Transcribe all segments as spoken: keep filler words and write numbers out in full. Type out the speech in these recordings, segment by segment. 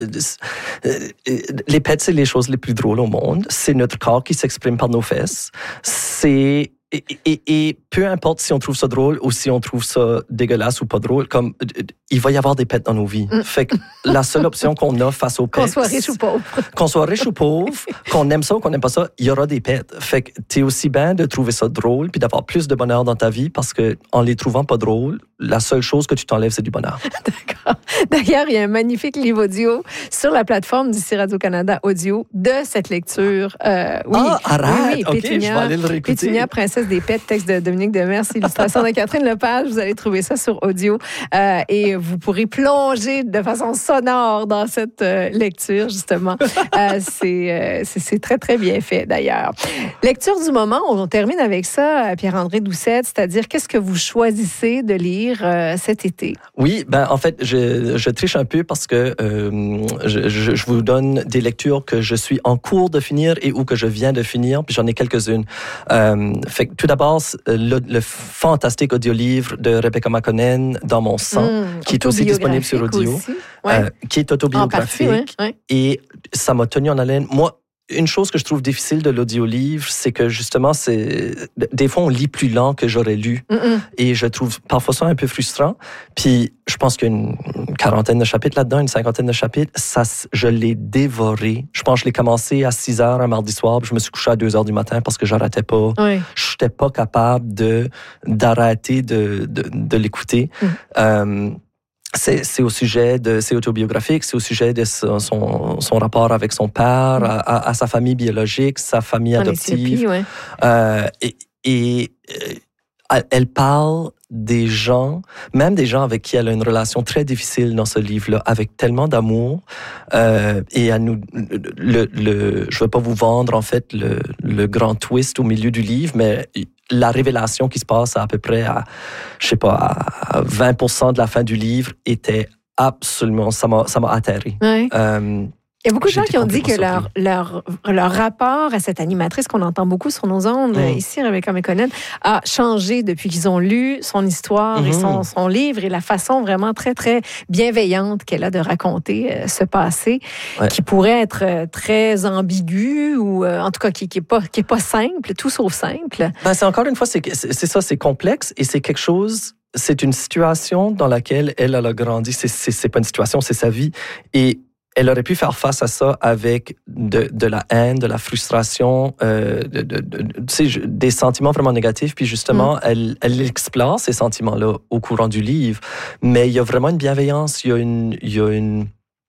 les pets, c'est les choses les plus drôles au monde. C'est notre corps qui s'exprime par nos fesses. C'est... Et, et, et peu importe si on trouve ça drôle ou si on trouve ça dégueulasse ou pas drôle, comme il va y avoir des pets dans nos vies. Mm. Fait que la seule option qu'on a face aux pets... Qu'on soit riche ou pauvre. Qu'on soit riche ou pauvre, qu'on aime ça ou qu'on n'aime pas ça, il y aura des pets. Fait que t'es aussi bien de trouver ça drôle puis d'avoir plus de bonheur dans ta vie parce que en les trouvant pas drôles, la seule chose que tu t'enlèves, c'est du bonheur. D'accord. D'ailleurs, il y a un magnifique livre audio sur la plateforme d'ici Radio-Canada Audio de cette lecture. Euh, oui, ah, arrête! Oui, oui. OK, Pétunia, je vais aller le réécouter. Pétunia, Princesse des Pets, texte de Dominique Demers, illustration de Catherine Lepage. Vous allez trouver ça sur audio euh, et vous pourrez plonger de façon sonore dans cette euh, lecture, justement. euh, c'est, euh, c'est, c'est très, très bien fait, d'ailleurs. Lecture du moment, on termine avec ça, Pierre-André Doucette, c'est-à-dire qu'est-ce que vous choisissez de lire euh, cet été? Oui, ben en fait, je, je triche un peu parce que euh, je, je, je vous donne des lectures que je suis en cours de finir et ou que je viens de finir, puis j'en ai quelques-unes. Euh, fait que tout d'abord, le, le fantastique audiolivre de Rebecca McConnell, Dans mon sang, mmh, qui est aussi disponible sur audio, ouais. euh, qui est autobiographique. Partie, ouais, ouais. Et ça m'a tenu en haleine. Moi, une chose que je trouve difficile de l'audiolivre, c'est que justement, c'est des fois, on lit plus lent que j'aurais lu. Mm-mm. Et je trouve parfois ça un peu frustrant. Puis, je pense qu'il y a une quarantaine de chapitres là-dedans, une cinquantaine de chapitres. Ça, je l'ai dévoré. Je pense que je l'ai commencé à six heures un mardi soir, puis je me suis couché à deux heures du matin parce que j'arrêtais pas. Oui. Je n'étais pas capable de, d'arrêter de, de, de l'écouter. Mm. Euh, C'est, c'est au sujet de, c'est autobiographique, c'est au sujet de son, son, son rapport avec son père, mmh. à, à sa famille biologique, sa famille adoptive. Éthiopie, ouais. euh, et, et euh, elle parle des gens, même des gens avec qui elle a une relation très difficile dans ce livre-là, avec tellement d'amour. Euh, et à nous, le, le, je ne veux pas vous vendre en fait le, le grand twist au milieu du livre, mais la révélation qui se passe à, à peu près à, je sais pas, à vingt pour cent de la fin du livre était absolument, ça m'a, ça m'a atterri. Ouais. Euh, Il y a beaucoup de gens qui ont dit que leur, leur, leur rapport à cette animatrice qu'on entend beaucoup sur nos ondes, mmh. ici, Rebecca McConnell, a changé depuis qu'ils ont lu son histoire mmh. et son, son livre et la façon vraiment très, très bienveillante qu'elle a de raconter euh, ce passé ouais. qui pourrait être euh, très ambigu ou euh, en tout cas qui n'est pas, qui est pas simple, tout sauf simple. Ben, c'est encore une fois, c'est, c'est, c'est ça, c'est complexe et c'est quelque chose... C'est une situation dans laquelle elle, elle a grandi. C'est, c'est, c'est pas une situation, c'est sa vie. Et elle aurait pu faire face à ça avec de, de la haine, de la frustration, euh, de, de, de, tu sais, des sentiments vraiment négatifs. Puis justement, mm. elle, elle explore ces sentiments-là au courant du livre. Mais il y a vraiment une bienveillance, il y a une... Il y a une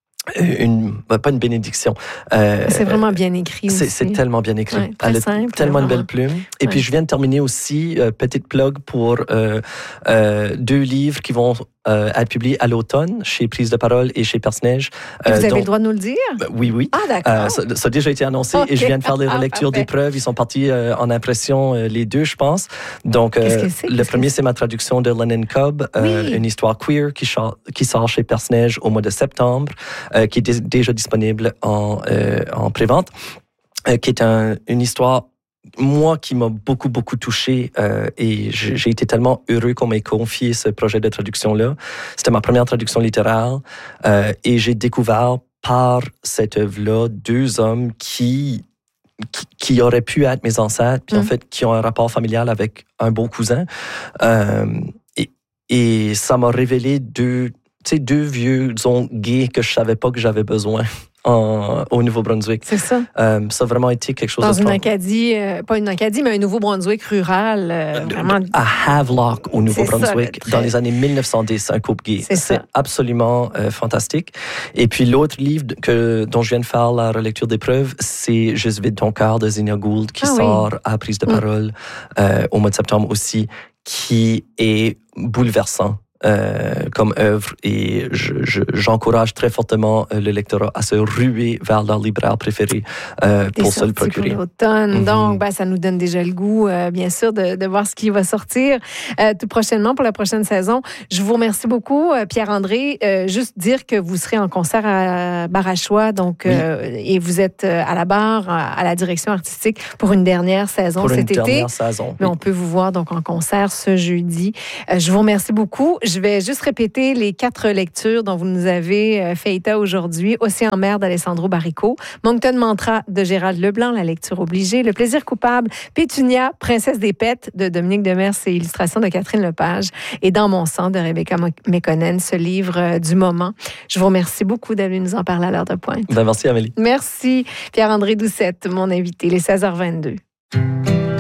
Une, pas une bénédiction. Euh, c'est vraiment bien écrit c'est, aussi. C'est tellement bien écrit. Ouais, Elle a simple, tellement vraiment. une belle plume. Et ouais. puis, je viens de terminer aussi, euh, petite plug pour euh, euh, deux livres qui vont euh, être publiés à l'automne chez Prise de Parole et chez Perce-Neige. Euh, Vous avez donc, le droit de nous le dire? Euh, oui, oui. Ah, d'accord. Euh, ça, ça a déjà été annoncé okay. et je viens de faire des relectures ah, d'épreuves. Ils sont partis euh, en impression, euh, les deux, je pense. Donc, euh, Qu'est-ce que c'est? le Qu'est-ce premier, que c'est? c'est ma traduction de Lennon Cobb, euh, oui. une histoire queer qui, cha- qui sort chez Perce-Neige au mois de septembre, euh, qui est d- déjà disponible en, euh, en pré-vente, euh, qui est un, une histoire, moi, qui m'a beaucoup, beaucoup touché euh, et j'ai, j'ai été tellement heureux qu'on m'ait confié ce projet de traduction-là. C'était ma première traduction littéraire euh, et j'ai découvert par cette œuvre-là deux hommes qui, qui, qui auraient pu être mes ancêtres, puis mmh. en fait, qui ont un rapport familial avec un beau cousin. Euh, et, et ça m'a révélé deux... Tu sais, deux vieux, disons, gays que je savais pas que j'avais besoin en, au Nouveau-Brunswick. C'est ça. Euh, ça a vraiment été quelque chose Dans de une fort. Acadie, euh, pas une Acadie, mais un Nouveau-Brunswick rural. Euh, vraiment... À Havelock, au Nouveau-Brunswick, très... dans les années mille neuf cent dix, un couple gay. C'est, C'est absolument euh, fantastique. Et puis l'autre livre que, dont je viens de faire la relecture d'épreuve, c'est Juste vide ton cœur de Zina Gould, qui ah, sort oui. à Prise de Parole mm. euh, au mois de septembre aussi, qui est bouleversant. Euh, comme œuvre et je, je, j'encourage très fortement euh, le lectorat à se ruer vers leur libraire préféré euh, pour se le procurer. Pour l'automne. Mm-hmm. Donc, ben, ça nous donne déjà le goût, euh, bien sûr, de, de voir ce qui va sortir euh, tout prochainement pour la prochaine saison. Je vous remercie beaucoup, euh, Pierre-André. Euh, juste dire que vous serez en concert à Barachois, donc, oui. euh, et vous êtes à la barre, à la direction artistique pour une dernière saison pour cet une été. Dernière saison, Mais oui. on peut vous voir donc en concert ce jeudi. Euh, je vous remercie beaucoup. je vais juste répéter les quatre lectures dont vous nous avez fait état aujourd'hui. Océan en mer d'Alessandro Baricco, Moncton Mantra de Gérald Leblanc, la lecture obligée, Le plaisir coupable, Pétunia, Princesse des Pets de Dominique Demers et illustrations de Catherine Lepage et Dans mon sang de Rebecca Mekonnen, ce livre du moment. Je vous remercie beaucoup d'aller nous en parler à l'heure de pointe. Ben, merci Amélie. Merci Pierre-André Doucette, mon invité, les seize heures vingt-deux.